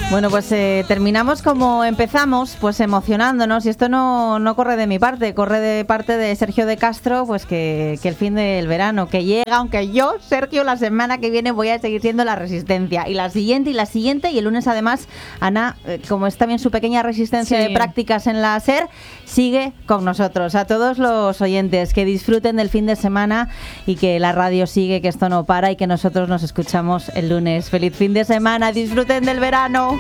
Bueno, pues terminamos como empezamos, pues emocionándonos, y esto no corre de mi parte, corre de parte de Sergio de Castro, pues que el fin del verano, que llega, aunque yo, Sergio, la semana que viene voy a seguir siendo la Resistencia, y la siguiente, y el lunes además, Ana, como está bien su pequeña resistencia de prácticas en la SER, sigue con nosotros. A todos los oyentes, que disfruten del fin de semana y que la radio sigue, que esto no para y que nosotros nos escuchamos el lunes. ¡Feliz fin de semana! ¡Disfruten del verano!